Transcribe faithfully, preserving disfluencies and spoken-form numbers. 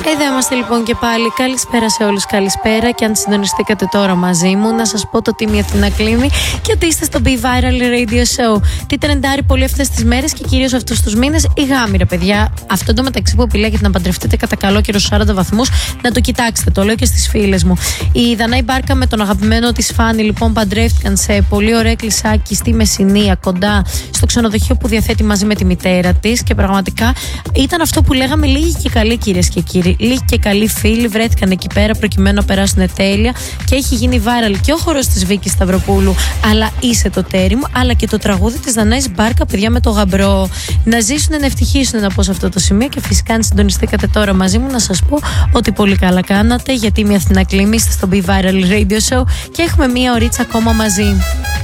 Εδώ είμαστε λοιπόν και πάλι. Καλησπέρα σε όλους, καλησπέρα. Και αν συντονιστήκατε τώρα μαζί μου, να σας πω το Τίμη Αθηνά κλείνει και ότι είστε στο Be Viral Radio Show. Τι τρεντάρει πολύ αυτές τις μέρες και κυρίως αυτούς τους μήνες, η γάμη, ρε παιδιά. Αυτό το μεταξύ που επιλέγετε να παντρευτείτε κατά καλό καιρό σαράντα βαθμούς, να το κοιτάξετε. Το λέω και στις φίλες μου. Η Δανάη Μπάρκα με τον αγαπημένο της Φάνη λοιπόν παντρεύτηκαν σε πολύ ωραίο εκκλησάκι στη Μεσσηνία, κοντά στο ξενοδοχείο που διαθέτει μαζί με τη μητέρα της. Και πραγματικά ήταν αυτό που λέγαμε, λίγοι και καλοί, κυρίες και κύριοι. Λίγοι και καλοί φίλοι βρέθηκαν εκεί πέρα προκειμένου να περάσουν τέλεια και έχει γίνει viral και ο χορός της Βίκης Σταυροπούλου, αλλά είσαι το τέρι μου, αλλά και το τραγούδι της Δανάης Μπάρκα, παιδιά, με το γαμπρό. Να ζήσουν, να ευτυχήσουν, να πω σε αυτό το σημείο. Και φυσικά, αν συντονιστήκατε τώρα μαζί μου, να σας πω ότι πολύ καλά κάνατε, γιατί μια Αθηνά κλίμη, είστε στο Be Viral Radio Show και έχουμε μία ωρίτσα ακόμα μαζί.